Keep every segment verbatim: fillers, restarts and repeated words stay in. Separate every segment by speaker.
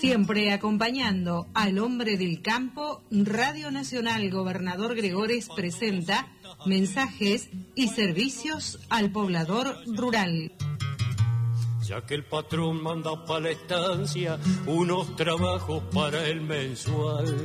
Speaker 1: Siempre acompañando al hombre del campo, Radio Nacional Gobernador Gregores presenta mensajes y servicios al poblador rural.
Speaker 2: Ya que el patrón manda para la estancia unos trabajos para el mensual.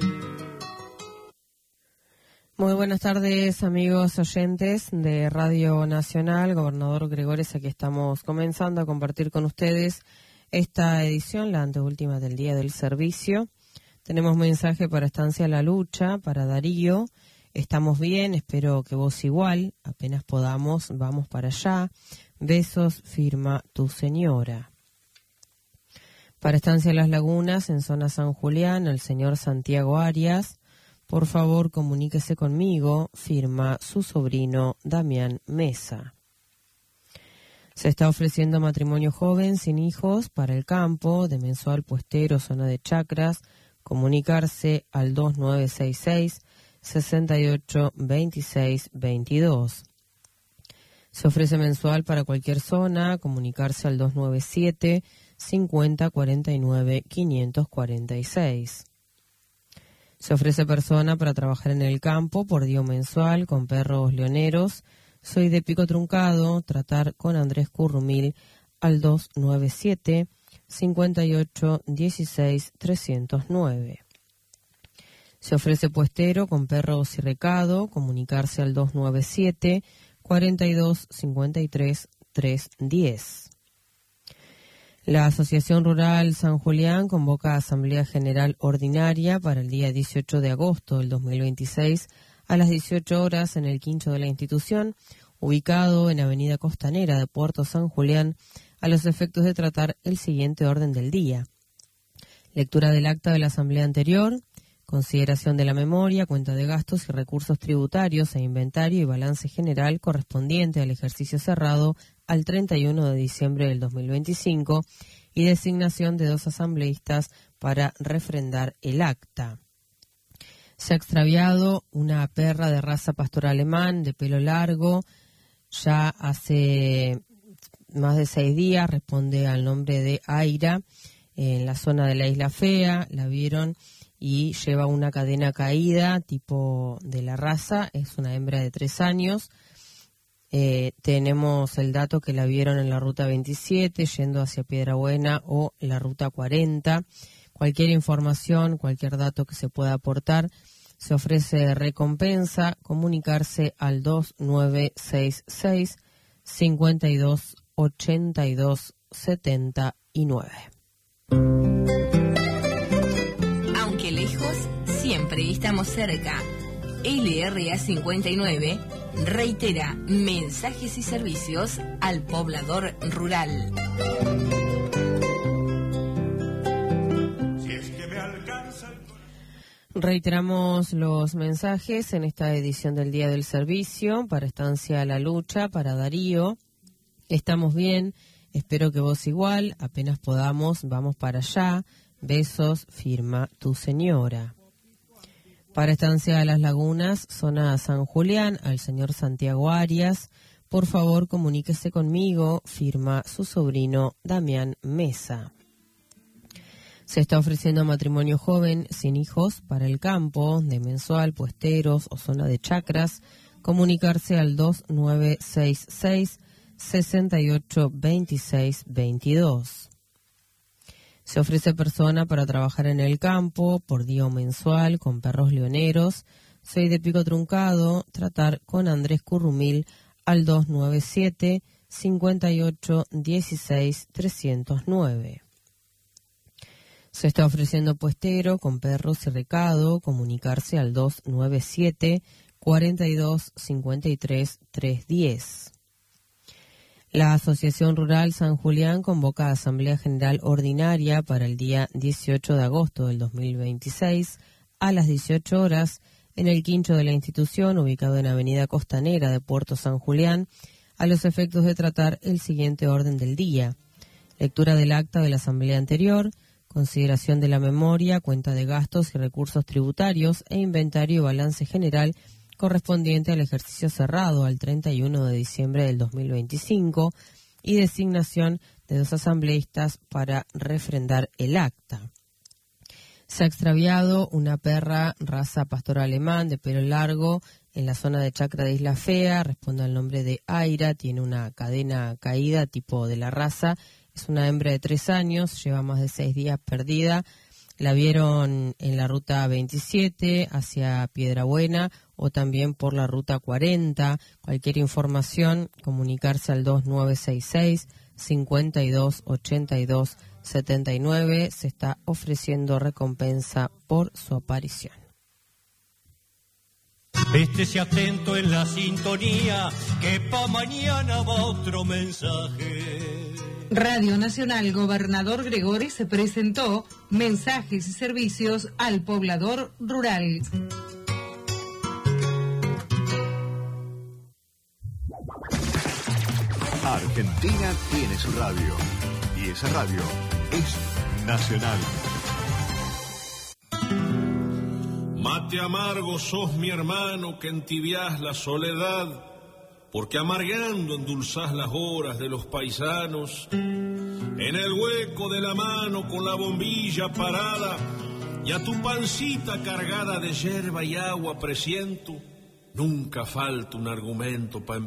Speaker 3: Muy buenas tardes, amigos oyentes de Radio Nacional Gobernador Gregores. Aquí estamos comenzando a compartir con ustedes esta edición, la anteúltima del día del servicio. Tenemos mensaje para Estancia La Lucha, para Darío. Estamos bien, espero que vos igual. Apenas podamos, vamos para allá. Besos, firma tu señora. Para Estancia Las Lagunas, en zona San Julián, el señor Santiago Arias. Por favor, comuníquese conmigo, firma su sobrino Damián Mesa. Se está ofreciendo matrimonio joven sin hijos para el campo, de mensual puestero, zona de chacras. Comunicarse al dos nueve seis seis, seis ocho dos seis dos dos. Se ofrece mensual para cualquier zona, comunicarse al dos nueve siete, cinco cero cuatro nueve, cinco cuatro seis. Se ofrece persona para trabajar en el campo por día mensual con perros leoneros. Soy de Pico Truncado, tratar con Andrés Currumil al dos nueve siete, cinco ocho uno seis, tres cero nueve. Se ofrece puestero con perros y recado, comunicarse al dos nueve siete, cuatro dos cinco tres, tres uno cero. La Asociación Rural San Julián convoca a Asamblea General Ordinaria para el día dieciocho de agosto del dos mil veintiséis a las dieciocho horas en el quincho de la institución, ubicado en Avenida Costanera de Puerto San Julián, a los efectos de tratar el siguiente orden del día. Lectura del acta de la Asamblea anterior, consideración de la memoria, cuenta de gastos y recursos tributarios e inventario y balance general correspondiente al ejercicio cerrado al treinta y uno de diciembre del dos mil veinticinco y designación de dos asambleístas para refrendar el acta. Se ha extraviado una perra de raza pastor alemán de pelo largo ya hace más de seis días, responde al nombre de Aira, en la zona de la Isla Fea. La vieron y lleva una cadena caída tipo de la raza, es una hembra de tres años. Eh, tenemos el dato que la vieron en la ruta veintisiete, yendo hacia Piedrabuena, o la ruta cuarenta. Cualquier información, cualquier dato que se pueda aportar, se ofrece recompensa. Comunicarse al dos nueve seis seis, cinco dos ocho dos siete nueve.
Speaker 4: Aunque lejos, siempre estamos cerca. L R A cincuenta y nueve reitera mensajes y servicios al poblador rural.
Speaker 3: Reiteramos los mensajes en esta edición del Día del Servicio. Para Estancia La Lucha, para Darío. Estamos bien, espero que vos igual. Apenas podamos, vamos para allá. Besos, firma tu señora. Para Estancia Las Lagunas, zona San Julián, al señor Santiago Arias. Por favor, comuníquese conmigo, firma su sobrino Damián Mesa. Se está ofreciendo matrimonio joven sin hijos para el campo, de mensual, puesteros o zona de chacras. Comunicarse al dos nueve seis seis, seis ocho dos seis dos dos. Se ofrece persona para trabajar en el campo por día o mensual con perros leoneros. Soy de Pico Truncado, tratar con Andrés Currumil al dos nueve siete, cinco ocho uno seis, tres cero nueve. Se está ofreciendo puestero con perros y recado. Comunicarse al dos nueve siete, cuatro dos cinco tres, tres uno cero. La Asociación Rural San Julián convoca a Asamblea General Ordinaria para el día dieciocho de agosto del dos mil veintiséis a las dieciocho horas en el quincho de la institución, ubicado en Avenida Costanera de Puerto San Julián, a los efectos de tratar el siguiente orden del día. Lectura del acta de la Asamblea anterior, consideración de la memoria, cuenta de gastos y recursos tributarios e inventario y balance general correspondiente al ejercicio cerrado al treinta y uno de diciembre del dos mil veinticinco y designación de dos asambleístas para refrendar el acta. Se ha extraviado una perra raza pastor alemán de pelo largo en la zona de Chacra de Isla Fea, responde al nombre de Aira, tiene una cadena caída tipo de la raza, es una hembra de tres años, lleva más de seis días perdida, la vieron en la ruta veintisiete hacia Piedrabuena o también por la ruta cuarenta, cualquier información, comunicarse al dos nueve seis seis, cincuenta y dos ochenta y dos setenta y nueve, se está ofreciendo recompensa por su aparición.
Speaker 2: Estése atento en la sintonía, que pa' mañana va otro mensaje.
Speaker 1: Radio Nacional Gobernador Gregores se presentó mensajes y servicios al poblador rural.
Speaker 5: Argentina tiene su radio y esa radio es Nacional.
Speaker 6: Mate amargo sos mi hermano que entibiás la soledad, porque amargando endulzás las horas de los paisanos. En el hueco de la mano con la bombilla parada y a tu pancita cargada de yerba y agua presiento, nunca falta un argumento para